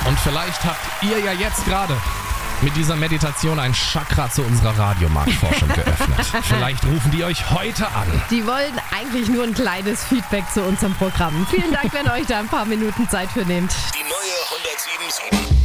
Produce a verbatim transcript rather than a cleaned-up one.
Und vielleicht habt ihr ja jetzt gerade mit dieser Meditation ein Chakra zu unserer Radiomarktforschung geöffnet. Vielleicht rufen die euch heute an. Die wollen eigentlich nur ein kleines Feedback zu unserem Programm. Vielen Dank, wenn ihr euch da ein paar Minuten Zeit für nehmt. Die neue hundertsieben Komma sieben.